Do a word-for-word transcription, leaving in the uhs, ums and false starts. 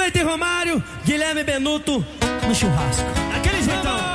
Cleiton Romário, Guilherme Benuto no churrasco. Aquele jeitão.